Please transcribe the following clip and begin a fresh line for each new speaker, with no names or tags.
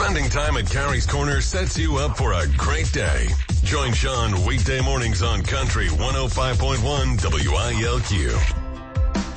Spending time at Carrie's Corner sets you up for a great day. Join Sean weekday mornings on Country 105.1 WILQ.